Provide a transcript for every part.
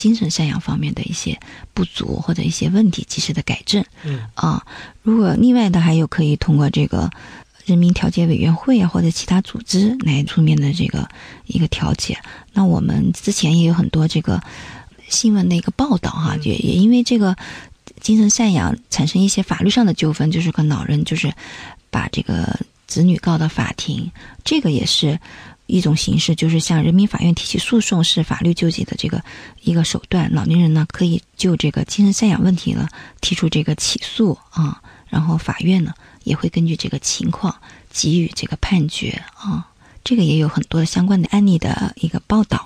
精神赡养方面的一些不足或者一些问题及时的改正。如果另外的还有可以通过这个人民调解委员会啊或者其他组织来出面的这个一个调解。那我们之前也有很多这个新闻的一个报道哈，也因为这个精神赡养产生一些法律上的纠纷，就是跟老人就是把这个子女告到法庭，这个也是一种形式，就是向人民法院提起诉讼是法律救济的这个一个手段。老年人呢可以就这个精神赡养问题呢提出这个起诉啊，然后法院呢也会根据这个情况给予这个判决啊。这个也有很多相关的案例的一个报道。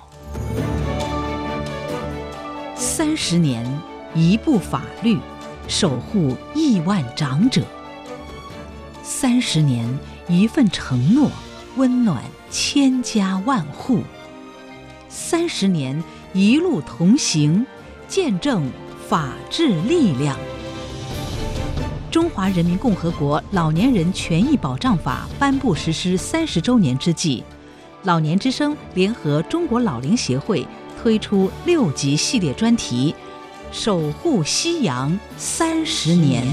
30年一部法律，守护亿万长者；30年一份承诺，温暖千家万户；30年一路同行，见证法治力量。中华人民共和国老年人权益保障法颁布实施30周年之际，老年之声联合中国老龄协会推出6集系列专题，守护夕阳30年。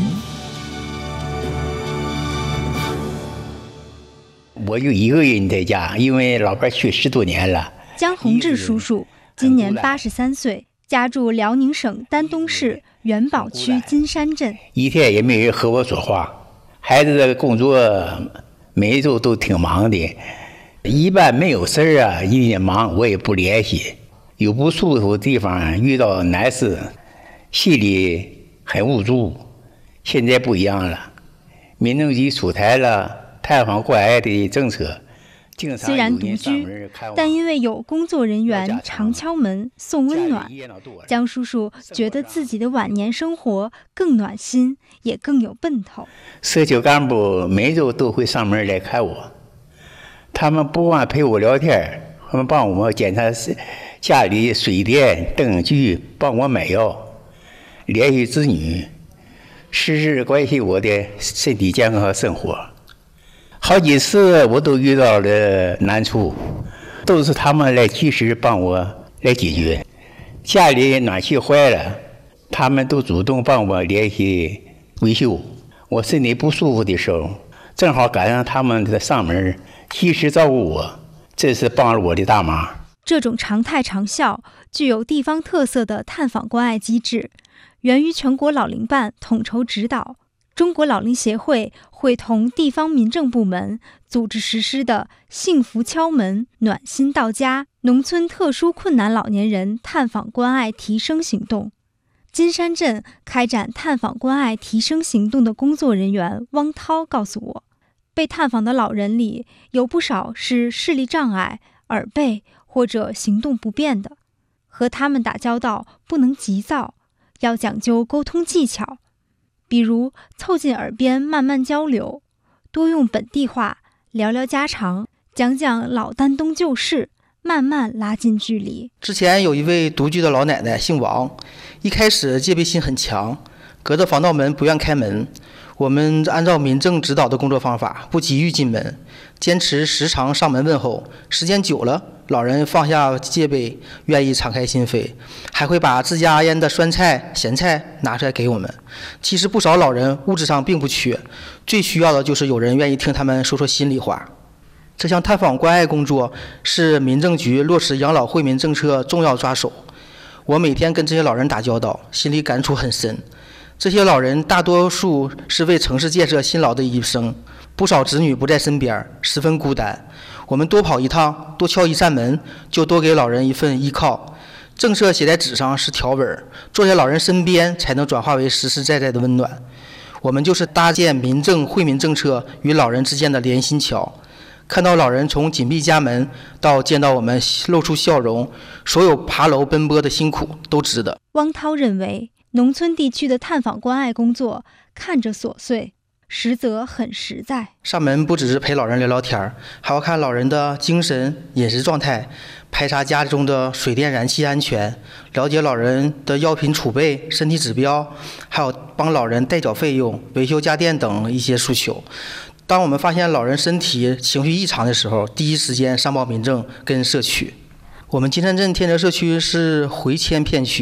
我就一个人在家，因为老伴去10多年了。 江宏志叔叔今年83岁，家住辽宁省丹东市元宝区金山镇。 一天也没人和我说话，孩子的工作每周都挺忙的，一般没有事啊，一天忙我也不联系。有不舒服的地方，遇到难事，心里很无助。现在不一样了，民政局出台了探访关爱的政策。 虽然独居，但因为有工作人员常敲门送温暖，江叔叔觉得自己的晚年生活更暖心，也更有奔头。 社区干部每周都会上门来看我，他们不光陪我聊天，他们帮我检查家里水电灯具，帮我买药，联系子女，时时关心我的身体健康和生活。好几次我都遇到了难处，都是他们来及时帮我来解决。家里暖气坏了，他们都主动帮我联系维修。我身体不舒服的时候，正好赶上他们的上门及时照顾我，这是帮了我的大忙。 这种常态长效、具有地方特色的探访关爱机制，源于全国老龄办统筹指导，中国老龄协会会同地方民政部门组织实施的幸福敲门、暖心到家农村特殊困难老年人探访关爱提升行动。金山镇开展探访关爱提升行动的工作人员汪涛告诉我，被探访的老人里有不少是视力障碍、耳背或者行动不便的，和他们打交道不能急躁，要讲究沟通技巧，比如凑近耳边慢慢交流，多用本地话，聊聊家常，讲讲老丹东旧事，慢慢拉近距离。 之前有一位独居的老奶奶姓王，一开始戒备心很强，隔着防盗门不愿开门。我们按照民政指导的工作方法，不急于进门，坚持时常上门问候。时间久了，老人放下戒备，愿意敞开心扉，还会把自家腌的酸菜、咸菜拿出来给我们。其实不少老人物质上并不缺，最需要的就是有人愿意听他们说说心里话。这项探访关爱工作是民政局落实养老惠民政策重要抓手。我每天跟这些老人打交道，心里感触很深。这些老人大多数是为城市建设辛劳的一生，不少子女不在身边，十分孤单。我们多跑一趟，多敲一扇门，就多给老人一份依靠。政策写在纸上是条文，坐在老人身边才能转化为实实在在的温暖。我们就是搭建民政惠民政策与老人之间的连心桥。看到老人从紧闭家门到见到我们露出笑容，所有爬楼奔波的辛苦都值得。 汪涛认为，农村地区的探访关爱工作看着琐碎，实则很实在。 上门不只是陪老人聊聊天，还要看老人的精神饮食状态，排查家中的水电燃气安全，了解老人的药品储备、身体指标，还有帮老人代缴费用、维修家电等一些诉求。当我们发现老人身体情绪异常的时候，第一时间上报民政跟社区。 我们金山镇天泽社区是回迁片区。